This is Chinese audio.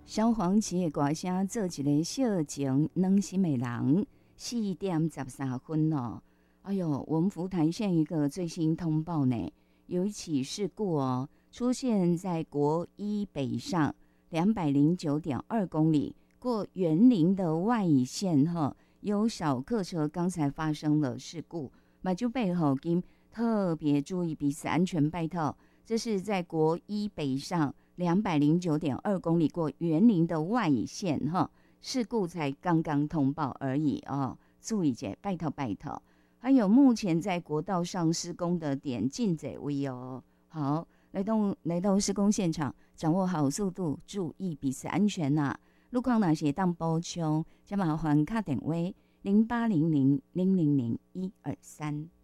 萧煌奇的歌声做一个小情暖心的人，4:13哦。哎呦，我们福潭县一个最新通报呢，有一起事故哦，出现在国一北上209.2公里过园林的外线哈，有小客车刚才发生了事故，马就背后跟特别注意彼此安全，拜托。这是在国一北上209.2公里过园林的外线哈，事故才刚刚通报而已哦，注意些，拜托拜托。还有目前在国道上施工的点进这位哦，好，来到施工现场，掌握好速度，注意彼此安全呐、路况哪些当补充，请麻烦打电话0800000123。